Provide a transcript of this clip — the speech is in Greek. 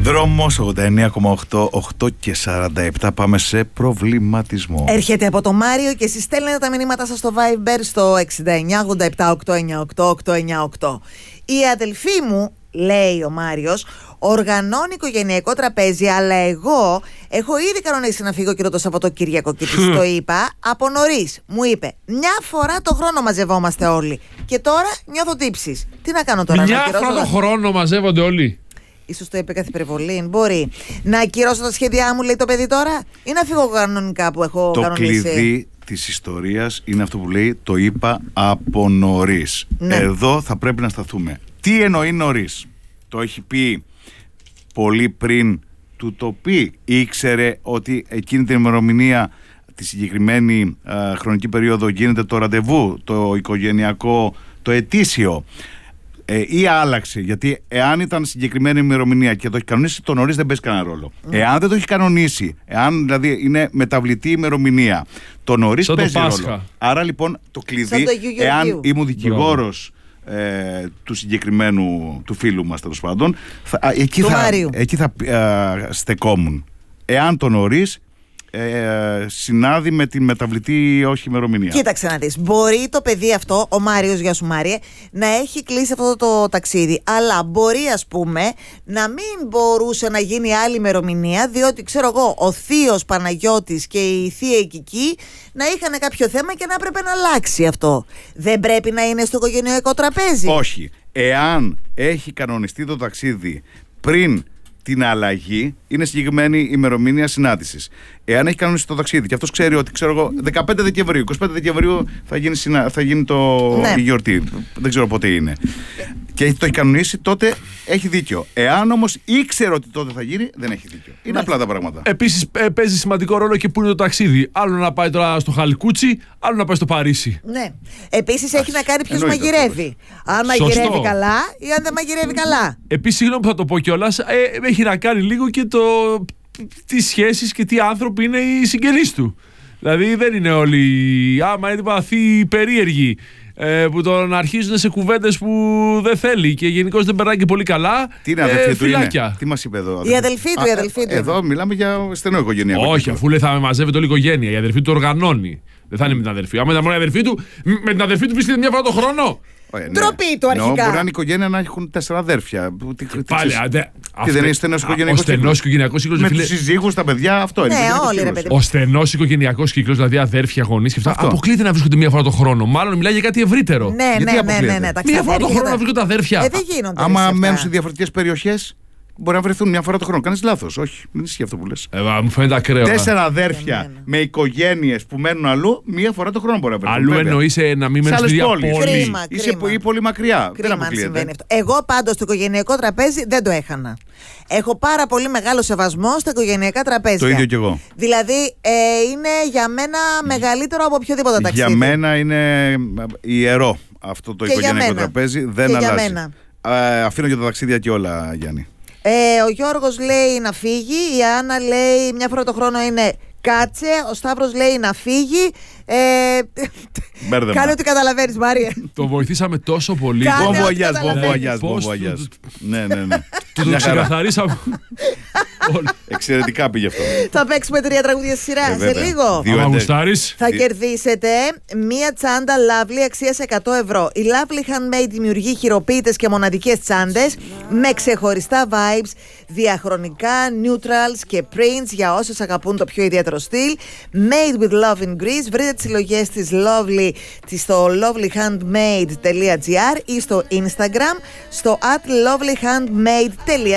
Δρόμος 89,8, 8 και 47. Πάμε σε προβληματισμό. Έρχεται από το Μάριο και εσείς στέλνετε τα μηνύματά σας στο Viber στο 6987-898-898. Η αδελφή μου, λέει ο Μάριος, οργανώνει οικογενειακό τραπέζι, αλλά εγώ έχω ήδη κανονίσει να φύγω και το Σαββατοκύριακο και της το είπα από νωρίς. Μου είπε, μια φορά το χρόνο μαζευόμαστε όλοι. Και τώρα νιώθω τύψεις. Τι να κάνω τώρα, μια φορά το χρόνο μαζεύονται όλοι. Ίσως το είπε καθ' υπερβολή. Μπορεί να ακυρώσω τα σχέδιά μου, λέει το παιδί τώρα, ή να φύγω κανονικά που έχω κανονίσει. Το κλειδί της ιστορίας είναι αυτό που λέει, το είπα από νωρίς. Ναι. Εδώ θα πρέπει να σταθούμε. Τι εννοεί νωρίς? Το έχει πει πολύ πριν του το πει? Ήξερε ότι εκείνη την ημερομηνία, τη συγκεκριμένη χρονική περίοδο, γίνεται το ραντεβού, το οικογενειακό, το ετήσιο, ή άλλαξε? Γιατί εάν ήταν συγκεκριμένη ημερομηνία και το έχει κανονίσει, το νωρίς δεν παίζει κανένα ρόλο. Εάν δεν το έχει κανονίσει, εάν δηλαδή είναι μεταβλητή ημερομηνία, το νωρίς παίζει ρόλο. Άρα λοιπόν το κλειδί, εάν ήμουν δικηγόρος του συγκεκριμένου, του φίλου μας τέλος πάντων, εκεί θα στεκόμουν. Εάν το νωρίς συνάδει με τη μεταβλητή όχι ημερομηνία. Κοίταξε να δεις, μπορεί το παιδί αυτό, ο Μάριος, γεια σου Μάριε, να έχει κλείσει αυτό το ταξίδι, αλλά μπορεί ας πούμε να μην μπορούσε να γίνει άλλη ημερομηνία, διότι ξέρω εγώ ο θείος Παναγιώτης και η θεία Κική να είχαν κάποιο θέμα και να έπρεπε να αλλάξει αυτό. Δεν πρέπει να είναι στο οικογενειακό τραπέζι? Όχι. Εάν έχει κανονιστεί το ταξίδι πριν την αλλαγή, είναι συγκεκριμένη ημερομηνία συνάντησης. Εάν έχει κανονίσει το ταξίδι και αυτός ξέρει ότι 15 Δεκεμβρίου, 25 Δεκεμβρίου θα γίνει η γιορτή, δεν ξέρω πότε είναι, και το έχει κανονίσει, τότε έχει δίκιο. Εάν όμως ήξερε ότι τότε θα γίνει, δεν έχει δίκιο. Είναι απλά τα πράγματα. Επίσης παίζει σημαντικό ρόλο και πού είναι το ταξίδι. Άλλο να πάει τώρα στο Χαλκούτσι, άλλο να πάει στο Παρίσι. Ναι. Επίσης έχει να κάνει ποιος μαγειρεύει. Αν μαγειρεύει καλά ή αν δεν μαγειρεύει καλά. Επίσης, συγγνώμη που θα το πω κιόλας, έχει να κάνει λίγο και τι σχέσεις και τι άνθρωποι είναι οι συγγενείς του. Δηλαδή δεν είναι όλοι, άμα είναι βαθύ περίεργοι, που τον αρχίζουν σε κουβέντες που δεν θέλει και γενικώς δεν περνάει και πολύ καλά. Τι είναι αδελφή του είναι? Τι μας είπε εδώ? Η αδελφή του, Εδώ μιλάμε για στενό οικογενειακό. Όχι, αφού λέει θα με μαζεύεται όλη η οικογένεια. Η αδελφή του οργανώνει. Δεν θα είναι με την αδελφή. Άμα ήταν μόνο η αδελφή του, με την αδελφή του βρίσκεται μια φορά το χρόνο. Ντροπή του αρχικά. Μπορεί να είναι οικογένεια να έχουν 4 αδέρφια. Πάλι, και δεν είναι στενός οικογενειακός κύκλος. Ο στενός οικογενειακός κύκλος. Με τους συζύγους, τα παιδιά, αυτό είναι. Ο στενός οικογενειακός κύκλος, δηλαδή αδέρφια, γονείς και αυτά, αποκλείται να βρίσκονται μία φορά το χρόνο. Μάλλον μιλάει για κάτι ευρύτερο. Ναι. Μία φορά το χρόνο να βρίσκονται αδέρφια. Δεν γίνονται. Άμα μένουν σε διαφορετικές περιοχές, μπορεί να βρεθούν μια φορά το χρόνο. Κάνεις λάθος. Όχι, δεν ισχύει αυτό που λες. Μου φαίνεται ακραίο. 4 αδέρφια με οικογένειες που μένουν αλλού, μια φορά το χρόνο μπορεί να βρεθούν. Αλλού εννοείς να μην μένουν στην ίδια πόλη. Είσαι πολύ μακριά. Δεν αποκλείεται. Εγώ πάντως στο οικογενειακό τραπέζι δεν το έχανα. Έχω πάρα πολύ μεγάλο σεβασμό στα οικογενειακά τραπέζια. Το ίδιο κι εγώ. Δηλαδή είναι για μένα μεγαλύτερο από οποιοδήποτε ταξίδι. Για μένα είναι ιερό αυτό το οικογενειακό τραπέζι. Δεν αλλάζει. Αφήνω και τα ταξίδια και όλα, Γιάννη. Ο Γιώργος λέει να φύγει, η Άννα λέει μια φορά το χρόνο είναι κάτσε, ο Σταύρος λέει να φύγει. Κάνε ό,τι καταλαβαίνεις, Μάρια. Το βοηθήσαμε τόσο πολύ. Μπομπογιάς. Ναι. Το ξεκαθαρίσαμε. Εξαιρετικά πήγε αυτό. Θα παίξουμε 3 τραγούδια στη σειρά σε λίγο. Θα κερδίσετε μία τσάντα Lovely αξίας 100 ευρώ. Η Lovely Handmade δημιουργεί χειροποίητες και μοναδικές τσάντες με ξεχωριστά vibes, διαχρονικά, neutrals και prints για όσους αγαπούν το πιο ιδιαίτερο στυλ. Made with love in Greece. Βρείτε τις συλλογές της Lovely στο lovelyhandmade.gr ή στο Instagram στο @lovelyhandmade.gr.